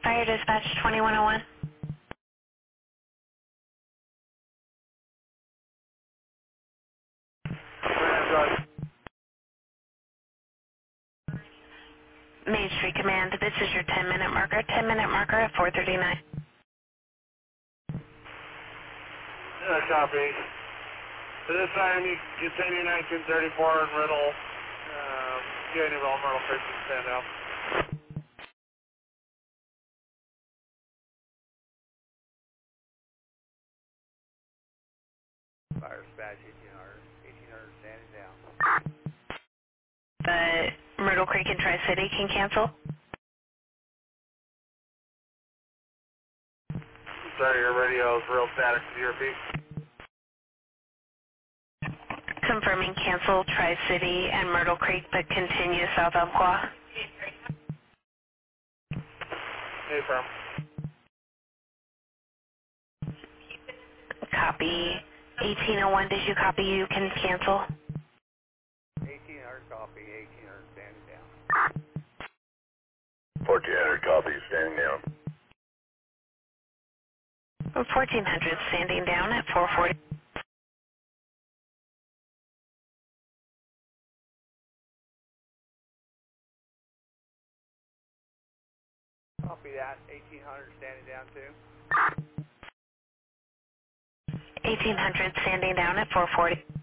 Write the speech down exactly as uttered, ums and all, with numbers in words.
Fire Dispatch twenty-one oh one. Main Street Command, this is your ten minute marker. ten minute marker at four thirty-nine. Uh, copy. So this time you continue nineteen thirty-four in Riddle. Um, Gaineyville, Myrtle Creek, stand out. Fire Dispatch eighteen hundred, eighteen hundred standing down. But Myrtle Creek and Tri-City can cancel. Sorry, your radio is real static. Could you repeat? Confirming cancel Tri-City and Myrtle Creek, but continue South Umpqua. Hey, firm. Copy. eighteen oh one, did you copy you can cancel? eighteen hundred copy, eighteen hundred standing down. fourteen hundred copy, standing down. fourteen hundred standing down at four forty. Copy that, eighteen hundred standing down too. eighteen hundred standing down at four forty.